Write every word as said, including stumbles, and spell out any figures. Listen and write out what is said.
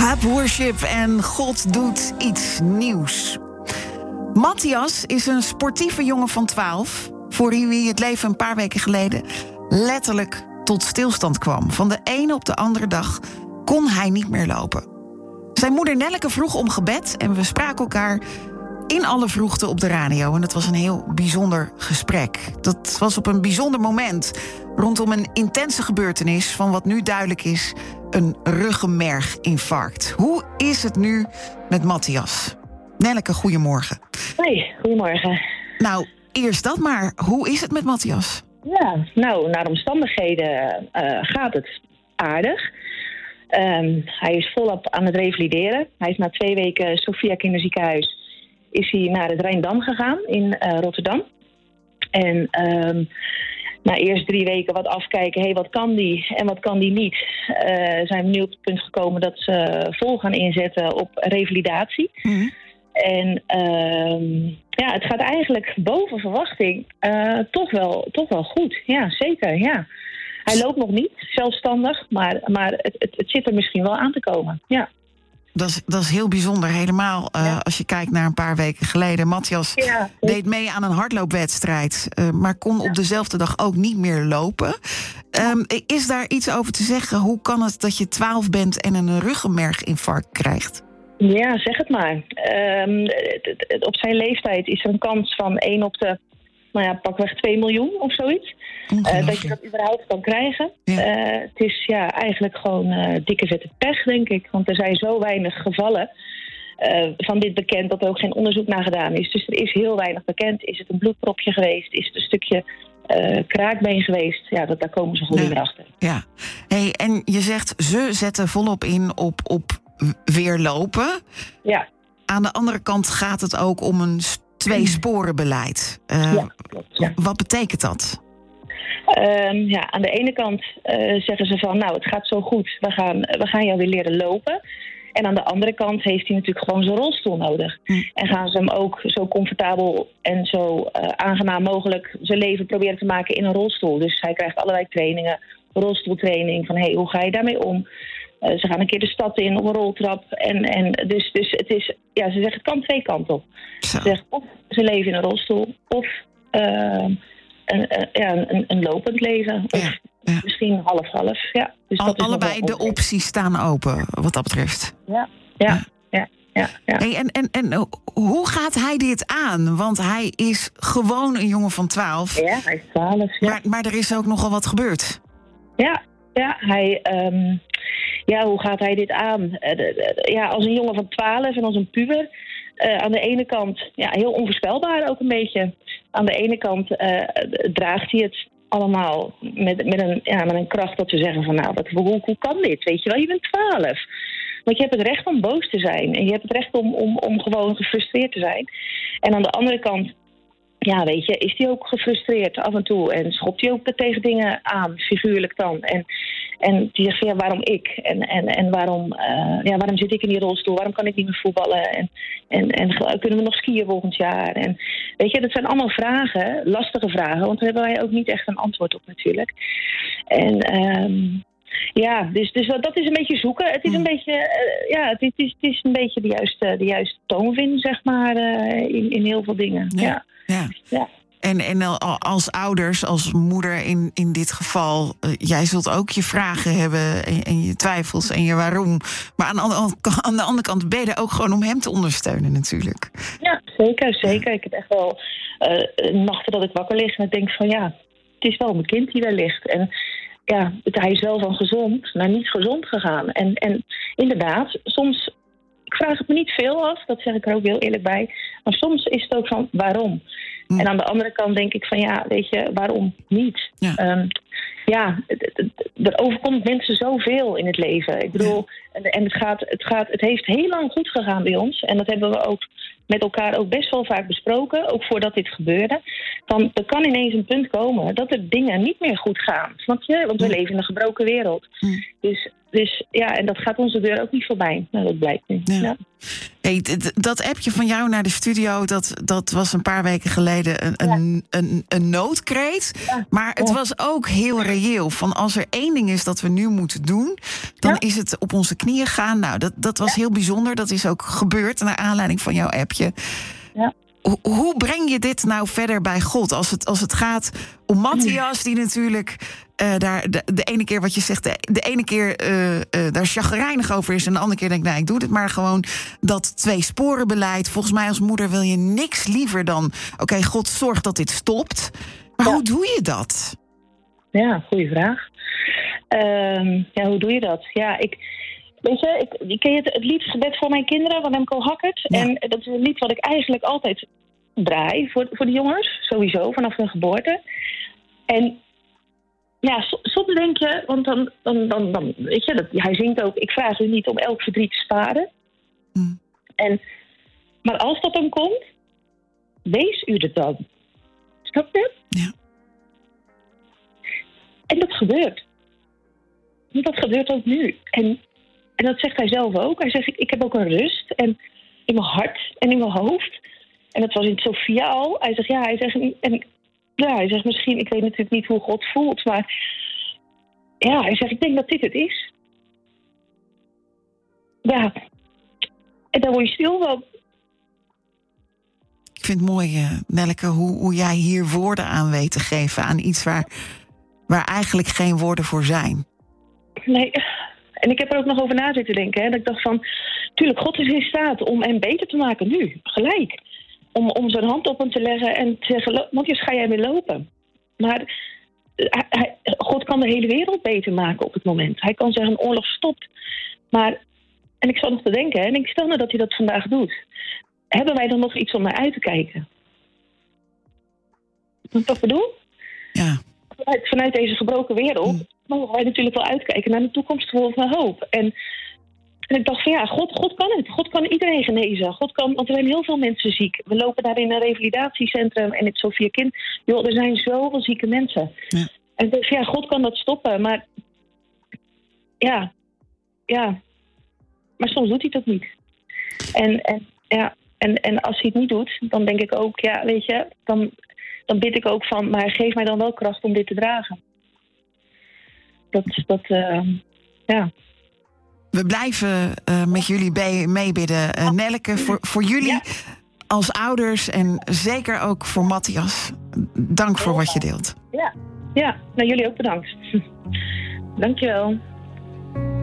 Haap worship en God doet iets nieuws. Matthias is een sportieve jongen van twaalf... voor wie het leven een paar weken geleden letterlijk tot stilstand kwam. Van de ene op de andere dag kon hij niet meer lopen. Zijn moeder Nelleke vroeg om gebed en we spraken elkaar in alle vroegte op de radio. En het was een heel bijzonder gesprek. Dat was op een bijzonder moment rondom een intense gebeurtenis van wat nu duidelijk is, een ruggenmerginfarct. Hoe is het nu met Matthias? Nelleke, goedemorgen. Hoi, goedemorgen. Nou, eerst dat maar. Hoe is het met Matthias? Ja, nou, naar omstandigheden uh, gaat het aardig. Um, hij is volop aan het revalideren. Hij is na twee weken Sophia Kinderziekenhuis is hij naar het Rijndam gegaan in uh, Rotterdam. En um, na eerst drie weken wat afkijken, hé, hey, wat kan die en wat kan die niet, uh, zijn we nu op het punt gekomen dat ze vol gaan inzetten op revalidatie. Mm-hmm. En uh, ja, het gaat eigenlijk boven verwachting uh, toch, wel, toch wel goed. Ja, zeker, ja. Hij loopt nog niet zelfstandig, maar, maar het, het, het zit er misschien wel aan te komen, ja. Dat is, dat is heel bijzonder, helemaal uh, ja. Als je kijkt naar een paar weken geleden. Matthias ja. deed mee aan een hardloopwedstrijd, uh, maar kon ja. op dezelfde dag ook niet meer lopen. Um, is daar iets over te zeggen? Hoe kan het dat je twaalf bent en een ruggenmerginfarct krijgt? Ja, zeg het maar. Um, het, het, op zijn leeftijd is er een kans van één op de, nou ja, pakweg twee miljoen of zoiets. Uh, dat je dat überhaupt kan krijgen. Ja. Uh, het is ja, eigenlijk gewoon uh, dikke vette pech, denk ik. Want er zijn zo weinig gevallen uh, van dit bekend dat er ook geen onderzoek naar gedaan is. Dus er is heel weinig bekend. Is het een bloedpropje geweest? Is het een stukje uh, kraakbeen geweest? Ja, dat, daar komen ze goed ja. weer achter. Ja. Hey, en je zegt, ze zetten volop in op, op weer lopen. Ja. Aan de andere kant gaat het ook om een tweesporenbeleid. Uh, ja, klopt, ja. Wat betekent dat? Um, ja, aan de ene kant uh, zeggen ze van, nou, het gaat zo goed, we gaan, we gaan jou weer leren lopen. En aan de andere kant heeft hij natuurlijk gewoon zijn rolstoel nodig. Hm. En gaan ze hem ook zo comfortabel en zo uh, aangenaam mogelijk zijn leven proberen te maken in een rolstoel. Dus hij krijgt allerlei trainingen, rolstoeltraining, van hé, hey, hoe ga je daarmee om? Uh, ze gaan een keer de stad in op een roltrap. En, en dus, dus het is, ja, ze zeggen het kan twee kanten op. Zo. Ze zeggen of ze leven in een rolstoel, of uh, een, uh, ja, een, een lopend leven. Of ja, ja. misschien half-half. Ja. Dus Al, dat is allebei de opties staan open, wat dat betreft. Ja, ja, ja. ja. Ja, ja. Hey, en, en, en hoe gaat hij dit aan? Want hij is gewoon een jongen van twaalf. Ja, hij is twaalf. Ja. Maar, maar er is ook nogal wat gebeurd. Ja, ja, hij, um, ja, hoe gaat hij dit aan? Uh, de, de, ja, als een jongen van twaalf en als een puber. Uh, aan de ene kant ja, heel onvoorspelbaar ook een beetje. Aan de ene kant uh, draagt hij het allemaal met, met, een, ja, met een kracht dat we zeggen van nou, wat, hoe, hoe kan dit? Weet je wel, je bent twaalf. Want je hebt het recht om boos te zijn. En je hebt het recht om, om, om gewoon gefrustreerd te zijn. En aan de andere kant, ja, weet je, is hij ook gefrustreerd af en toe. En schopt hij ook tegen dingen aan, figuurlijk dan. En, en die zegt van ja, waarom ik? En, en, en waarom, uh, ja, waarom zit ik in die rolstoel? Waarom kan ik niet meer voetballen? En, en, en kunnen we nog skiën volgend jaar? En weet je, dat zijn allemaal vragen, lastige vragen. Want daar hebben wij ook niet echt een antwoord op natuurlijk. En um, ja, dus, dus dat is een beetje zoeken. Het is een beetje, uh, ja, het is, het is een beetje de juiste, de juiste toon vinden, zeg maar, uh, in, in heel veel dingen. Ja. ja. Ja. ja. En, en als ouders, als moeder in, in dit geval, uh, jij zult ook je vragen hebben en, en je twijfels en je waarom. Maar aan de, aan de andere kant ben je er ook gewoon om hem te ondersteunen natuurlijk. Ja, zeker, zeker. Ik heb echt wel uh, nachten dat ik wakker lig en ik denk van ja, het is wel mijn kind die daar ligt. En ja, hij is wel van gezond naar niet gezond gegaan. En, en inderdaad, soms, ik vraag het me niet veel af, dat zeg ik er ook heel eerlijk bij. Maar soms is het ook van, waarom? Mm. En aan de andere kant denk ik van, ja, weet je, waarom niet? Ja, um, ja er overkomt mensen zoveel in het leven. Ik bedoel, ja. en, en het, gaat, het, gaat, het heeft heel lang goed gegaan bij ons. En dat hebben we ook met elkaar ook best wel vaak besproken, ook voordat dit gebeurde. Dan er kan ineens een punt komen dat er dingen niet meer goed gaan. Snap je? Want we leven in een gebroken wereld. Mm. Dus, dus ja, en dat gaat onze deur ook niet voorbij. Nou, dat blijkt nu. Ja. Ja. Hey, d- dat appje van jou naar de studio, dat, dat was een paar weken geleden een, Ja. een, een, een noodkreet. Ja. Maar het Ja. was ook heel reëel. Van als er één ding is dat we nu moeten doen, dan Ja. is het op onze knieën gaan. Nou, dat, dat was Ja. heel bijzonder. Dat is ook gebeurd naar aanleiding van jouw appje. Ja. Ho- Hoe breng je dit nou verder bij God? Als het, als het gaat om Matthias, die natuurlijk uh, daar de, de ene keer wat je zegt, de, de ene keer uh, uh, daar chagrijnig over is en de andere keer denkt, nou, ik doe dit maar gewoon. Dat twee sporen beleid. Volgens mij als moeder wil je niks liever dan, oké, okay, God zorgt dat dit stopt. Maar Ja. hoe doe je dat? Ja, goede vraag. Um, ja, hoe doe je dat? Ja, ik, weet je, ik, ik ken je het, het lied Gebed voor mijn kinderen van Remco Hackert. Ja. En dat is een lied wat ik eigenlijk altijd draai voor, voor de jongens, sowieso, vanaf hun geboorte. En ja, soms denk je, want dan, dan, dan, dan weet je, dat, hij zingt ook, ik vraag u niet om elk verdriet te sparen. Mm. En, maar als dat dan komt, wees u het dan. Snap je? Ja. En dat gebeurt. Dat gebeurt ook nu. En, en dat zegt hij zelf ook. Hij zegt, ik heb ook een rust en in mijn hart en in mijn hoofd. En dat was in Sofia al. Hij zegt, ja, hij zegt, en, ja, hij zegt misschien, ik weet natuurlijk niet hoe God voelt, maar ja, hij zegt, ik denk dat dit het is. Ja. En daar word je stil van. Ik vind het mooi, uh, Nelleke, hoe, hoe jij hier woorden aan weet te geven aan iets waar, waar eigenlijk geen woorden voor zijn. Nee, en ik heb er ook nog over na zitten denken. Hè, dat ik dacht van, tuurlijk, God is in staat om hem beter te maken nu, gelijk. Om, om zijn hand op hem te leggen en te zeggen, Matthias, ga jij weer lopen? Maar hij, hij, God kan de hele wereld beter maken op het moment. Hij kan zeggen, een oorlog stopt. Maar, en ik zat nog te denken, hè, en ik stel nou dat hij dat vandaag doet. Hebben wij dan nog iets om naar uit te kijken? Wat ik dat bedoel? Ja. Vanuit, vanuit deze gebroken wereld mm. mogen wij natuurlijk wel uitkijken naar de toekomst vol van hoop. En, en ik dacht van ja, God, God kan het. God kan iedereen genezen. God kan, want er zijn heel veel mensen ziek. We lopen daar in een revalidatiecentrum en het Sophia Kind. Joh, er zijn zoveel zieke mensen. Ja. En dus ja, God kan dat stoppen. Maar ja, ja. Maar soms doet hij dat niet. En, en ja, en, en als hij het niet doet, dan denk ik ook, ja, weet je, dan, dan bid ik ook van, maar geef mij dan wel kracht om dit te dragen. Dat, dat, uh, ja. We blijven uh, met jullie bij, meebidden. Uh, Nelleke, voor, voor jullie ja. als ouders en zeker ook voor Matthias. Dank voor wat je deelt. Ja, ja. Nou, jullie ook bedankt. Dankjewel.